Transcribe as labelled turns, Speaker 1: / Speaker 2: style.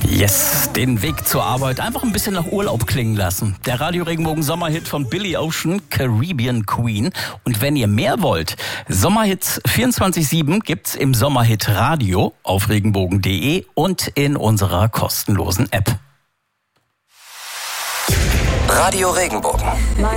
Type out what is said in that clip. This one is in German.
Speaker 1: Yes, den Weg zur Arbeit einfach ein bisschen nach Urlaub klingen lassen. Der Radio Regenbogen Sommerhit von Billy Ocean, Caribbean Queen. Und wenn ihr mehr wollt, Sommerhits 24/7 gibt's im Sommerhit Radio auf regenbogen.de und in unserer kostenlosen App.
Speaker 2: Radio Regenbogen.